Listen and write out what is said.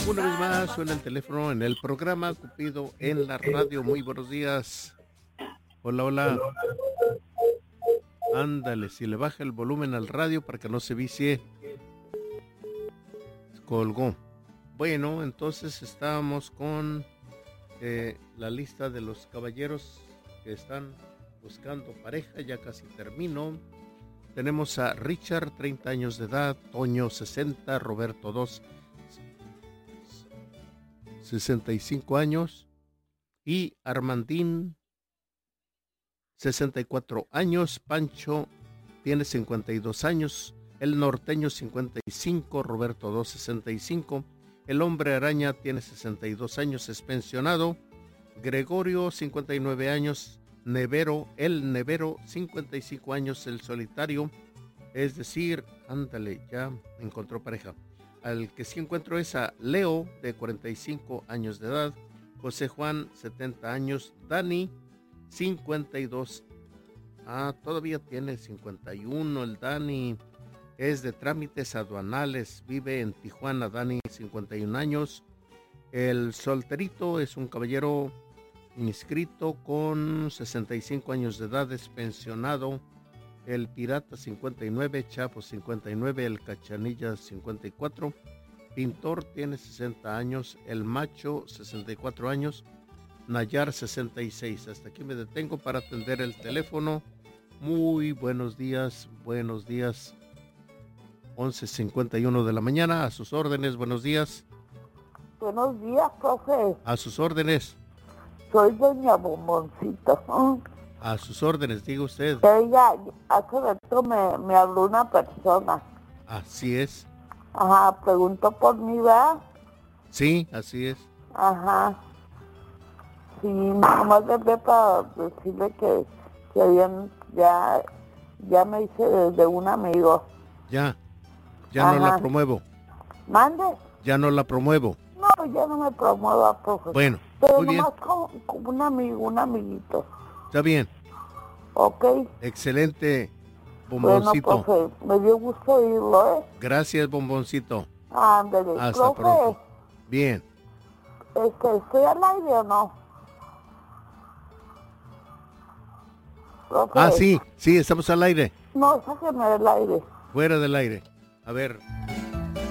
Una vez más suena el teléfono en el programa Cupido en la radio. Muy buenos días. Hola, hola. Ándale, si le baja el volumen al radio para que no se vicie. Colgó. Bueno, entonces estábamos con la lista de los caballeros que están buscando pareja. Ya casi termino. Tenemos a Richard, 30 años de edad, Toño, 60, Roberto, 2, 65 años, y Armandín, 64 años, Pancho tiene 52 años, el norteño 55, Roberto 2, 65, el hombre araña tiene 62 años, es pensionado, Gregorio 59 años, Nevero, el Nevero 55 años, el solitario, es decir, ándale, ya encontró pareja. Al que sí encuentro es a Leo, de 45 años de edad, José Juan, 70 años, Dani, 52. Todavía tiene 51 el Dani, es de trámites aduanales, vive en Tijuana, Dani, 51 años. El solterito es un caballero inscrito con 65 años de edad, es pensionado. El pirata 59, Chapo 59, el cachanilla 54, pintor tiene 60 años, el macho 64 años, Nayar 66. Hasta aquí me detengo para atender el teléfono. Muy buenos días, 11:51 de la mañana, a sus órdenes, buenos días. Buenos días, profe. A sus órdenes. Soy doña Bomboncito. A sus órdenes, diga usted. Ella, hace rato me habló una persona. Así es. Ajá, preguntó por mí, ¿verdad? Sí, así es. Ajá. Sí, nomás le hablé para decirle que habían, ya me hice de un amigo. Ya Ajá. no la promuevo. ¿Mande? Ya no la promuevo. No, ya no me promueva, profe. Bueno, pero muy bien. nomás como un amigo, un amiguito. Está bien. Ok. Excelente, Bomboncito. Bueno, profe, me dio gusto oírlo, ¿eh? Gracias, Bomboncito. Ándale. Hasta profe, pronto. Bien. ¿estoy al aire o no? Profe. Sí, estamos al aire. No, sáqueme del aire. Fuera del aire. A ver.